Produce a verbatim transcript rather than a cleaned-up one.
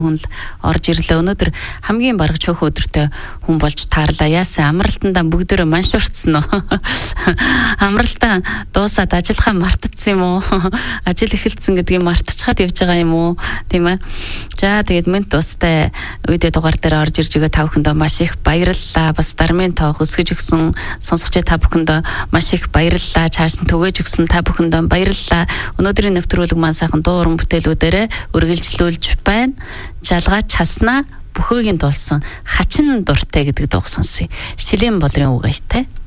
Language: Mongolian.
Хүн л орж ирлээ. Өнөөдөр хамгийн бараг чөөх өдөртөө хүн болж таарлаа. Яасан амралтандаа бүгдөө маншуурцсан уу? Амралтаа дуусаад ажиллахаа мартацсан юм уу? Ажил эхэлсэн гэдгийг мартчихад явж байгаа юм уу? Тийм ээ. За тэгээд минь тустай үедээ дугаар дээр орж ирж байгаа та бүхэндээ маш их баярлалаа. Бас дармын тоог өсгөж өгсөн сонсогч та бүхэндээ маш их баярлалаа. Цааш нь түгээж өгсөн та бүхэндээ баярлалаа. Өнөөдрийн нэвтрүүлэг маань сайхан дуу уран бүтээлүүдээр үргэлжлүүлж байна. Жалгаач хаснаа бүхөөгийн дулсан хачин дуртай гэдэг дуу сонсъё. Шилийн болрын үг аж те.